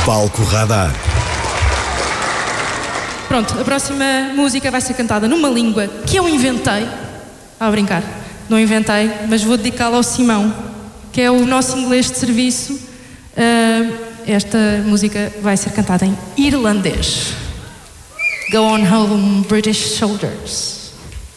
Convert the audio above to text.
Palco Radar. Pronto, a próxima música vai ser cantada numa língua que eu inventei. A brincar, não inventei, mas vou dedicá-la ao Simão, que é o nosso inglês de serviço. Esta música vai ser cantada em irlandês. Go on home, British soldiers.